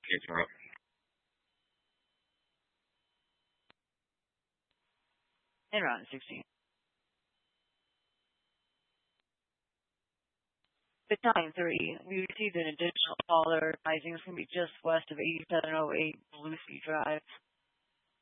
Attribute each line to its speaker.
Speaker 1: Yes, right.
Speaker 2: And round 16. With 9-3, we received an additional caller advising us going to be just west of 8708 Lucy Drive.